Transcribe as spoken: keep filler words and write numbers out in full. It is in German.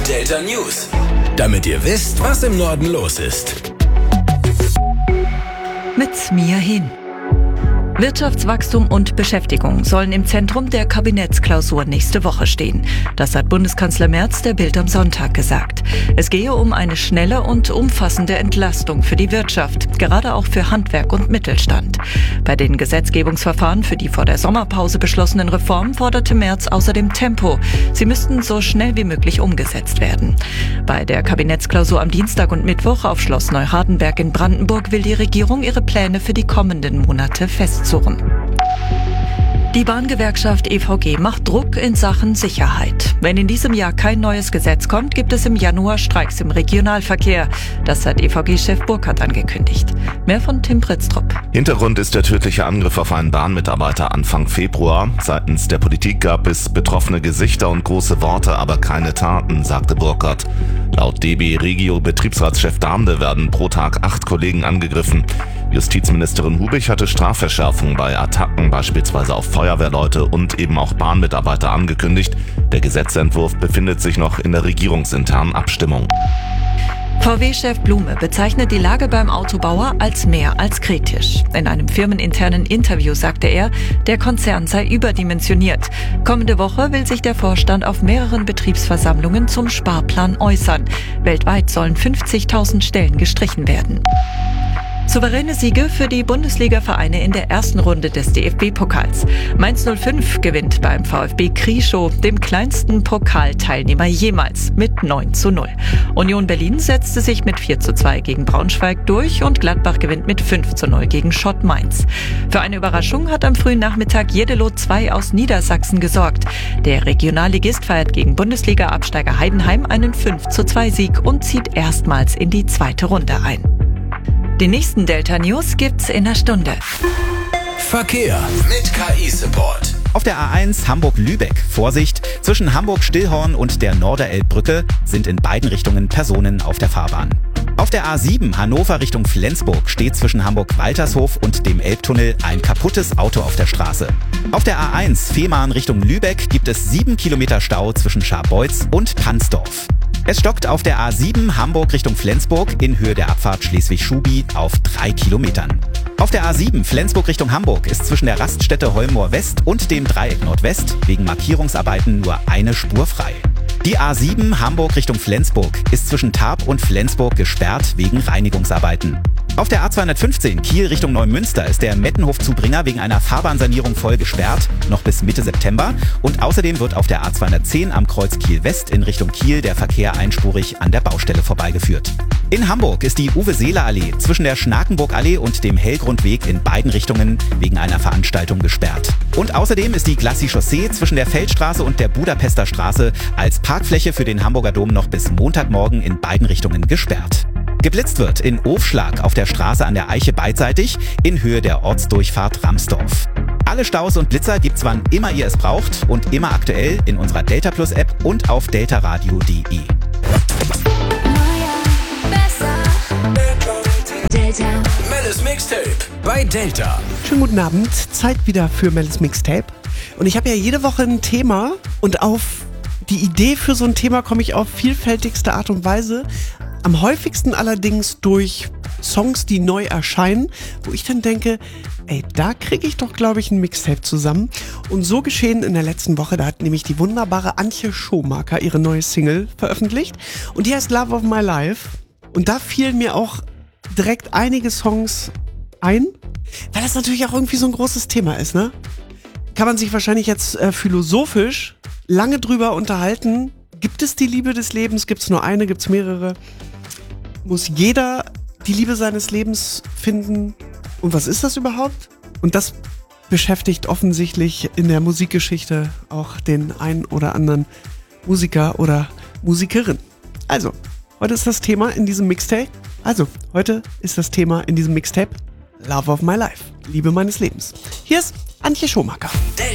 Delta News. Damit ihr wisst, was im Norden los ist. Mit Mia Hin. Wirtschaftswachstum und Beschäftigung sollen im Zentrum der Kabinettsklausur nächste Woche stehen. Das hat Bundeskanzler Merz der Bild am Sonntag gesagt. Es gehe um eine schnelle und umfassende Entlastung für die Wirtschaft, gerade auch für Handwerk und Mittelstand. Bei den Gesetzgebungsverfahren für die vor der Sommerpause beschlossenen Reformen forderte Merz außerdem Tempo. Sie müssten so schnell wie möglich umgesetzt werden. Bei der Kabinettsklausur am Dienstag und Mittwoch auf Schloss Neuhardenberg in Brandenburg will die Regierung ihre Pläne für die kommenden Monate festzurren. Die Bahngewerkschaft E V G macht Druck in Sachen Sicherheit. Wenn in diesem Jahr kein neues Gesetz kommt, gibt es im Januar Streiks im Regionalverkehr. Das hat E V G-Chef Burkhardt angekündigt. Mehr von Tim Pritztrup. Hintergrund ist der tödliche Angriff auf einen Bahnmitarbeiter Anfang Februar. Seitens der Politik gab es betroffene Gesichter und große Worte, aber keine Taten, sagte Burkhardt. Laut D B Regio Betriebsratschef Damde werden pro Tag acht Kollegen angegriffen. Justizministerin Hubich hatte Strafverschärfungen bei Attacken, beispielsweise auf Feuerwehrleute und eben auch Bahnmitarbeiter angekündigt. Der Gesetzentwurf befindet sich noch in der regierungsinternen Abstimmung. V W-Chef Blume bezeichnet die Lage beim Autobauer als mehr als kritisch. In einem firmeninternen Interview sagte er, der Konzern sei überdimensioniert. Kommende Woche will sich der Vorstand auf mehreren Betriebsversammlungen zum Sparplan äußern. Weltweit sollen fünfzigtausend Stellen gestrichen werden. Souveräne Siege für die Bundesliga-Vereine in der ersten Runde des D F B-Pokals. Mainz null fünf gewinnt beim VfB Krieschow, dem kleinsten Pokalteilnehmer jemals, mit neun zu null. Union Berlin setzte sich mit vier zu zwei gegen Braunschweig durch und Gladbach gewinnt mit fünf zu null gegen Schott Mainz. Für eine Überraschung hat am frühen Nachmittag Jeddelo zwei aus Niedersachsen gesorgt. Der Regionalligist feiert gegen Bundesliga-Absteiger Heidenheim einen fünf zu zwei Sieg und zieht erstmals in die zweite Runde ein. Die nächsten Delta News gibt's in einer Stunde. Verkehr mit K I-Support. Auf der A eins Hamburg-Lübeck. Vorsicht, zwischen Hamburg-Stillhorn und der Norderelbbrücke sind in beiden Richtungen Personen auf der Fahrbahn. Auf der A sieben Hannover Richtung Flensburg steht zwischen Hamburg-Waltershof und dem Elbtunnel ein kaputtes Auto auf der Straße. Auf der A eins Fehmarn Richtung Lübeck gibt es sieben Kilometer Stau zwischen Scharbeutz und Pansdorf. Es stockt auf der A sieben Hamburg Richtung Flensburg in Höhe der Abfahrt Schleswig-Schubi auf drei Kilometern. Auf der A sieben Flensburg Richtung Hamburg ist zwischen der Raststätte Holmoor West und dem Dreieck Nordwest wegen Markierungsarbeiten nur eine Spur frei. Die A sieben Hamburg Richtung Flensburg ist zwischen Tarp und Flensburg gesperrt wegen Reinigungsarbeiten. Auf der A zweihundertfünfzehn Kiel Richtung Neumünster ist der Mettenhof-Zubringer wegen einer Fahrbahnsanierung voll gesperrt, noch bis Mitte September. Und außerdem wird auf der A zweihundertzehn am Kreuz Kiel West in Richtung Kiel der Verkehr einspurig an der Baustelle vorbeigeführt. In Hamburg ist die Uwe-Seeler-Allee zwischen der Schnakenburg-Allee und dem Hellgrundweg in beiden Richtungen wegen einer Veranstaltung gesperrt. Und außerdem ist die Glacis-Chaussee zwischen der Feldstraße und der Budapester Straße als Parkfläche für den Hamburger Dom noch bis Montagmorgen in beiden Richtungen gesperrt. Geblitzt wird in Ofschlag auf der Straße an der Eiche beidseitig in Höhe der Ortsdurchfahrt Ramsdorf. Alle Staus und Blitzer gibt's wann immer ihr es braucht und immer aktuell in unserer Delta Plus App und auf deltaradio punkt de. Delta. Mellis Mixtape bei Delta. Schönen guten Abend, Zeit wieder für Mellis Mixtape. Und ich habe ja jede Woche ein Thema und auf die Idee für so ein Thema komme ich auf vielfältigste Art und Weise. Am häufigsten allerdings durch Songs, die neu erscheinen, wo ich dann denke, ey, da kriege ich doch, glaube ich, ein Mixtape zusammen. Und so geschehen in der letzten Woche, da hat nämlich die wunderbare Antje Schomaker ihre neue Single veröffentlicht. Und die heißt Love of My Life. Und da fielen mir auch direkt einige Songs ein, weil das natürlich auch irgendwie so ein großes Thema ist, ne? Kann man sich wahrscheinlich jetzt äh, philosophisch lange drüber unterhalten. Gibt es die Liebe des Lebens? Gibt es nur eine? Gibt es mehrere? Muss jeder die Liebe seines Lebens finden? Und was ist das überhaupt? Und das beschäftigt offensichtlich in der Musikgeschichte auch den einen oder anderen Musiker oder Musikerin. Also, heute ist das Thema in diesem Mixtape. Also, heute ist das Thema in diesem Mixtape Love of My Life. Liebe meines Lebens. Hier ist Antje Schomaker. Delta.